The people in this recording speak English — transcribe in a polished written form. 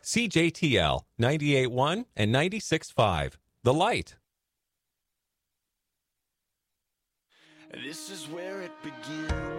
CJTL 98.1 and 96.5. The Light. This is where it begins.